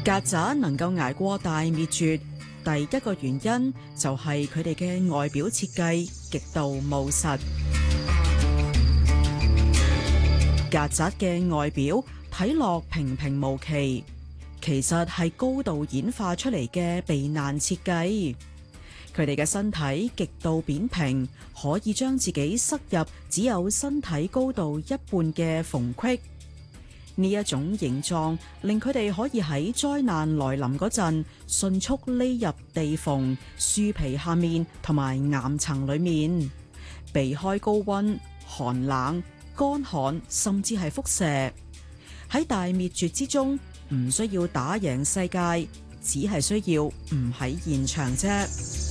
曱甴能夠捱過大滅絕，第一個原因就係佢哋嘅外表設計極度務實。曱甴嘅外表睇落平平無奇，其實係高度演化出嚟嘅避難設計。佢哋嘅身體極度扁平，可以將自己塞入只有身體高度一半嘅縫隙。呢一種形狀令佢哋可以喺災難來臨嗰陣迅速匿入地縫、樹皮下面同埋岩層裏面，避開高溫、寒冷、乾旱，甚至係輻射。喺大滅絕之中，唔需要打贏世界，只係需要唔喺現場啫。